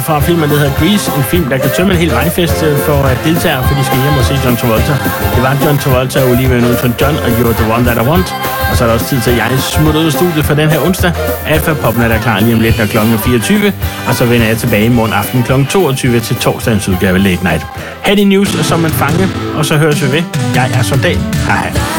fra filmen, der hedder Grease. En film, der kan tømme en hel vejfest for deltagere, for de skal hjem og se John Travolta. Det var John Travolta og Olivia Newton-John og You're the One That I Want. Og så er der også tid til, at jeg smutter ud af studiet for den her onsdag. Alfa Popnet er klar lige om lidt, når klokken er 24. Og så vender jeg tilbage i morgen aften kl. 22 til torsdagens udgave Late Night. Ha' de news som en fange, og så høres vi ved. Jeg er Soldat. Hej hej.